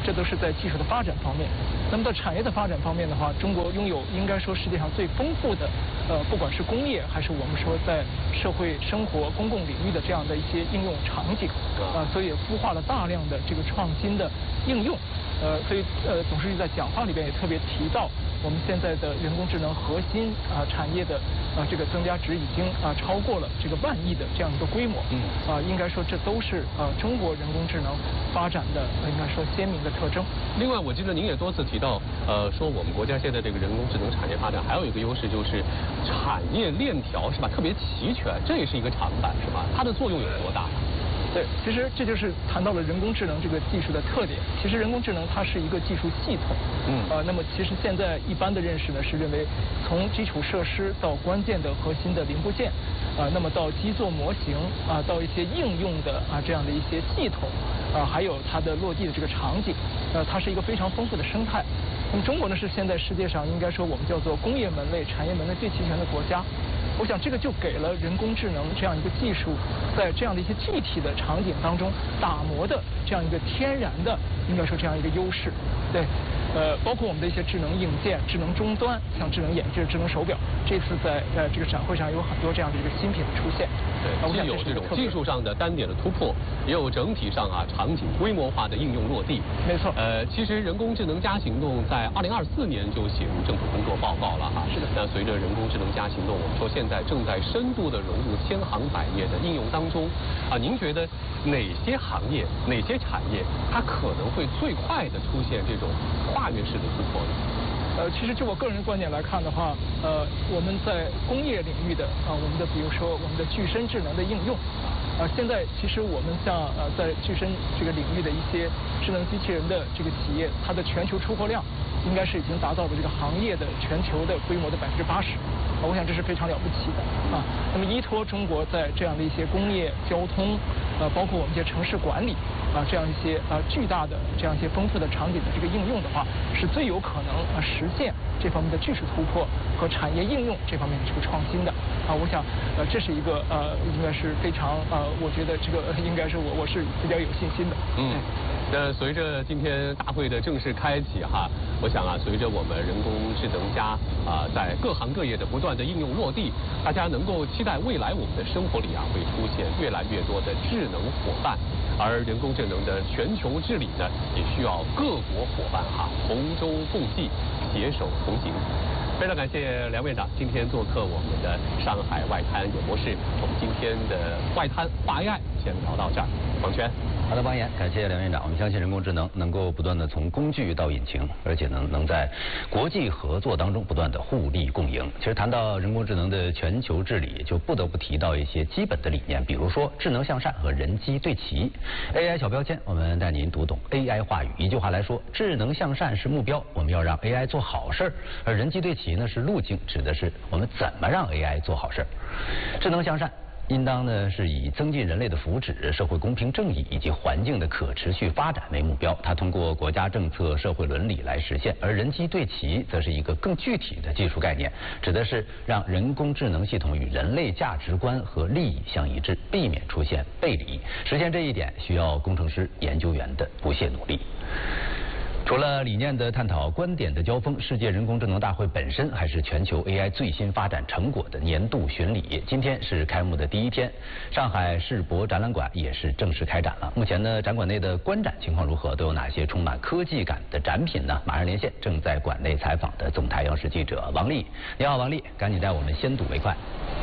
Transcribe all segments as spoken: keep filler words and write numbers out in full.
这都是在技术的发展方面。那么在产业的发展方面的话，中国拥有应该说世界上最丰富的，呃，不管是工业还是我们说在社会生活公共领域的这样的一些应用场景，啊、呃，所以也孵化了大量的这个创新的应用。呃，所以呃，董事长在讲话里边也特别提到，我们现在的人工智能核心啊、呃、产业的啊、呃、这个增加值已经啊、呃、超过了这个万亿的这样一个规模。嗯。啊、呃，应该说这都是呃中国人工智能发展的、呃、应该说鲜明的特征。 另外，我记得您也多次提到，呃，说我们国家现在这个人工智能产业发展还有一个优势就是产业链条是吧，特别齐全，这也是一个长板是吧？它的作用有多大？ 对，其实这就是谈到了人工智能这个技术的特点。其实人工智能它是一个技术系统，嗯，呃，那么其实现在一般的认识呢是认为，从基础设施到关键的核心的零部件，啊、呃，那么到基座模型啊、呃，到一些应用的啊、呃、这样的一些系统，啊、呃，还有它的落地的这个场景，呃，它是一个非常丰富的生态。那么中国呢是现在世界上应该说我们叫做工业门类、产业门类最齐全的国家。我想这个就给了人工智能这样一个技术，在这样的一些具体的场景当中打磨的这样一个天然的，应该说这样一个优势。对，呃，包括我们的一些智能硬件、智能终端，像智能眼镜、智能手表，这次在呃这个展会上有很多这样的一个新品的出现。 对，既有这种技术上的单点的突破，也有整体上啊场景规模化的应用落地。 没错。 呃，其实人工智能加行动在二零二四年就写入政府工作报告了哈。 是的。 那随着人工智能加行动，我们说现在正在深度的融入千行百业的应用当中。啊，您觉得哪些行业、哪些产业它可能会最快的出现这种跨越式的突破呢？ 呃，其实就我个人观点来看的话，呃，我们在工业领域的啊、呃，我们的比如说我们的具身智能的应用，啊、呃，现在其实我们像呃在具身这个领域的一些智能机器人的这个企业，它的全球出货量应该是已经达到了这个行业的全球的规模的百分之八十，啊，我想这是非常了不起的啊。那么依托中国在这样的一些工业、交通，呃，包括我们一些城市管理啊这样一些啊巨大的这样一些丰富的场景的这个应用的话，是最有可能啊实现这方面的技术突破和产业应用这方面的这个创新的啊。我想呃这是一个呃应该是非常呃我觉得这个应该是我我是比较有信心的。 嗯。那随着今天大会的正式开启哈，我想啊，随着我们人工智能加啊在各行各业的不断的应用落地，大家能够期待未来我们的生活里啊会出现越来越多的智能伙伴，而人工智能的全球治理呢，也需要各国伙伴哈同舟共济，携手同行。非常感谢梁院长今天做客我们的上海外滩演播室，我们今天的外滩话 A I 先聊到这儿，王权。 好的，王岩，感谢梁院长。我们相信人工智能能够不断的从工具到引擎，而且呢能在国际合作当中不断的互利共赢。其实谈到人工智能的全球治理，就不得不提到一些基本的理念，比如说智能向善和人机对齐。A I 小标签，我们带您读懂 A I 话语。一句话来说，智能向善是目标，我们要让 A I 做好事儿；而人机对齐呢是路径，指的是我们怎么让 A I 做好事儿。智能向善应当呢是以增进人类的福祉、社会公平正义以及环境的可持续发展为目标，它通过国家政策、社会伦理来实现。而人机对齐则是一个更具体的技术概念，指的是让人工智能系统与人类价值观和利益相一致，避免出现背离。实现这一点需要工程师、研究员的不懈努力。除了理念的探讨、观点的交锋，世界人工智能大会本身还是全球 A I 最新发展成果的年度巡礼。今天是开幕的第一天，上海世博展览馆也是正式开展了。目前呢，展馆内的观展情况如何？都有哪些充满科技感的展品呢？马上连线正在馆内采访的总台央视记者王丽。你好，王丽，赶紧带我们先睹为快。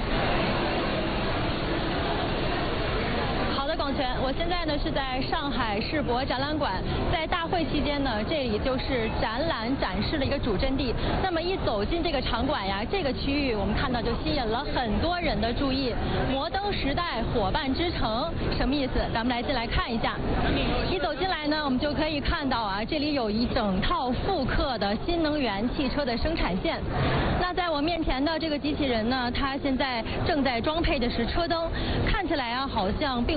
广泉，我现在呢是在上海世博展览馆，在大会期间呢，这里就是展览展示的一个主阵地。那么一走进这个场馆呀，这个区域我们看到就吸引了很多人的注意。摩登时代伙伴之城什么意思？咱们来进来看一下。一走进来呢，我们就可以看到啊，这里有一整套复刻的新能源汽车的生产线。那在我面前的这个机器人呢，它现在正在装配的是车灯，看起来啊好像并没有什么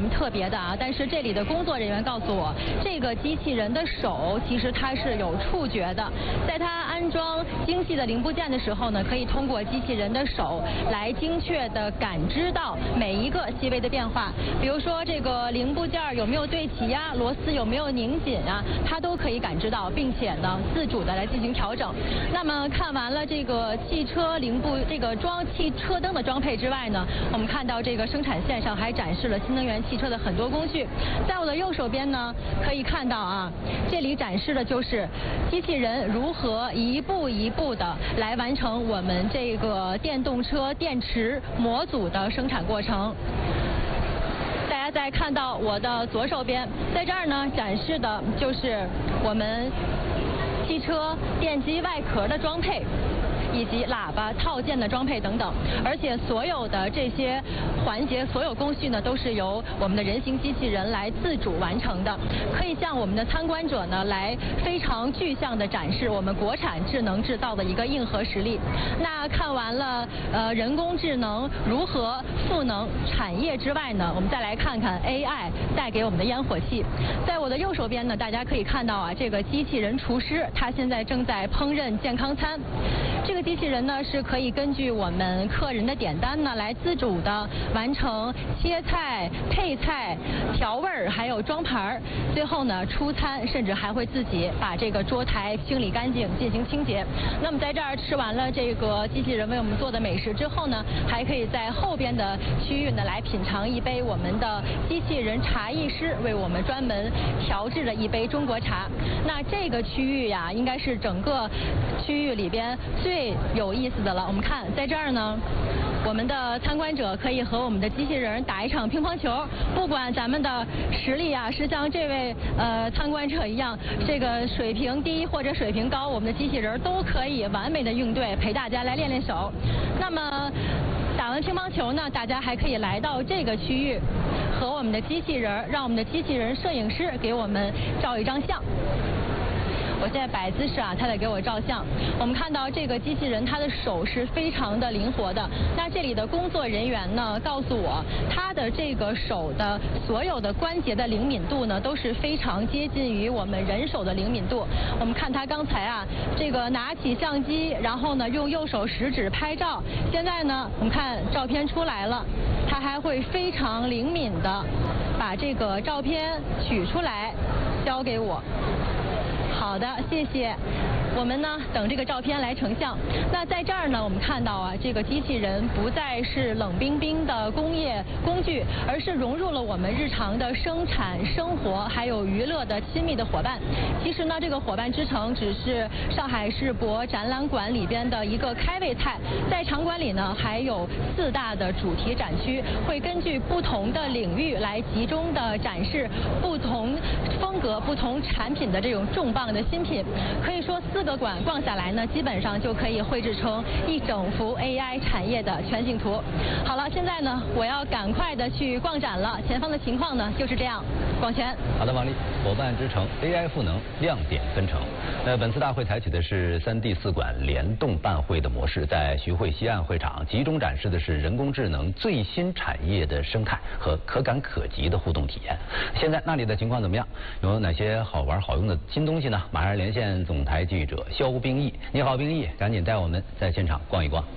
么特别的啊，但是这里的工作人员告诉我，这个机器人的手其实它是有触觉的，在它安装精细的零部件的时候呢，可以通过机器人的手来精确的感知到每一个细微的变化，比如说这个零部件有没有对齐呀，螺丝有没有拧紧啊，它都可以感知到，并且呢自主的来进行调整。那么看完了这个汽车零部这个装汽车灯的装配之外呢，我们看到这个生产线上还展示了新能源汽车的很多工序。在我的右手边呢，可以看到啊，这里展示的就是机器人如何一步一步的来完成我们这个电动车电池模组的生产过程。大家再看到我的左手边，在这儿呢展示的就是我们汽车电机外壳的装配，以及喇叭套件的装配等等，而且所有的这些环节、所有工序呢，都是由我们的人形机器人来自主完成的，可以向我们的参观者呢来非常具象的展示我们国产智能制造的一个硬核实力。那看完了呃人工智能如何赋能产业之外呢，我们再来看看 A I 带给我们的烟火气。在我的右手边呢，大家可以看到啊，这个机器人厨师，他现在正在烹饪健康餐。这个机器人呢是可以根据我们客人的点单呢来自主的完成切菜、配菜、调味儿，还有装盘儿，最后呢出餐，甚至还会自己把这个桌台清理干净进行清洁。那么在这儿吃完了这个机器人为我们做的美食之后呢，还可以在后边的区域呢来品尝一杯我们的机器人茶艺师为我们专门调制的一杯中国茶。那这个区域呀，应该是整个区域里边最有意思的了。我们看在这儿呢，我们的参观者可以和我们的机器人打一场乒乓球，不管咱们的实力啊是像这位呃参观者一样，这个水平低或者水平高，我们的机器人都可以完美的应对，陪大家来练练手。那么打完乒乓球呢，大家还可以来到这个区域，和我们的机器人，让我们的机器人摄影师给我们照一张相。我现在摆姿势啊，他在给我照相。我们看到这个机器人，它的手是非常的灵活的。那这里的工作人员呢，告诉我，它的这个手的所有的关节的灵敏度呢，都是非常接近于我们人手的灵敏度。我们看他刚才啊，这个拿起相机，然后呢用右手食指拍照。现在呢，我们看照片出来了，他还会非常灵敏的把这个照片取出来，交给我。好的，谢谢。我们呢等这个照片来成像。那在这儿呢，我们看到啊，这个机器人不再是冷冰冰的工业工具，而是融入了我们日常的生产、生活还有娱乐的亲密的伙伴。其实呢，这个伙伴之城只是上海世博展览馆里边的一个开胃菜，在场馆里呢还有四大的主题展区，会根据不同的领域来集中的展示不同风格、不同产品的这种重磅的新品。可以说四个馆逛下来呢，基本上就可以绘制成一整幅 A I 产业的全景图。好了，现在呢，我要赶快的去逛展了。前方的情况呢就是这样，广泉。 好的，王丽，伙伴之城 A I 赋能，亮点纷呈。呃，本次大会采取的是三 D 四馆联动办会的模式，在徐汇西岸会场集中展示的是人工智能最新产业的生态和可感可及的互动体验。现在那里的情况怎么样？有哪些好玩好用的新东西呢？马上连线总台记者肖冰毅。你好，冰毅，赶紧带我们在现场逛一逛。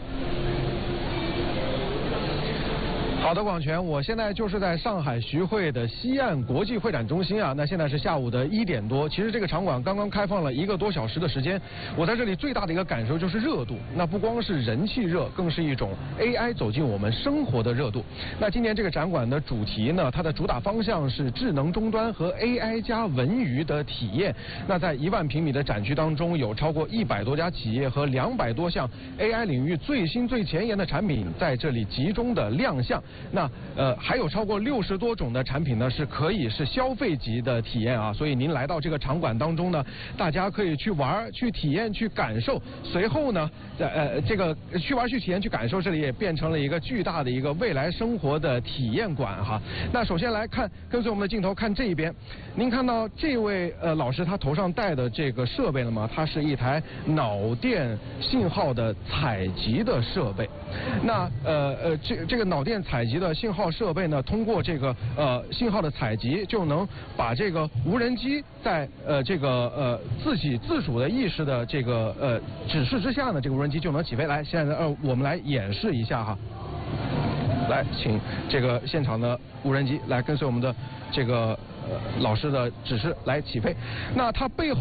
好的，广泉，我现在就是在上海徐汇的西岸国际会展中心啊。那现在是下午的一点多，其实这个场馆刚刚开放了一个多小时的时间。我在这里最大的一个感受就是热度，那不光是人气热，更是一种 A I 走进我们生活的热度。那今年这个展馆的主题呢，它的主打方向是智能终端和 A I 加文娱的体验。那在一万平米的展区当中，有超过一百多家企业和两百多项 A I 领域最新最前沿的产品在这里集中的亮相。那呃还有超过六十多种的产品呢是可以是消费级的体验啊，所以您来到这个场馆当中呢，大家可以去玩、去体验、去感受。随后呢，呃这个去玩、去体验、去感受，这里也变成了一个巨大的一个未来生活的体验馆哈。那首先来看，跟随我们的镜头看这一边，您看到这位呃老师他头上戴的这个设备了吗？它是一台脑电信号的采集的设备。那呃呃这这个脑电采采集的信号设备呢，通过这个呃信号的采集，就能把这个无人机在呃这个呃自己自主的意识的这个呃指示之下呢，这个无人机就能起飞。来，现在呃我们来演示一下哈。来，请这个现场的无人机来跟随我们的这个呃老师的指示来起飞。那它背后。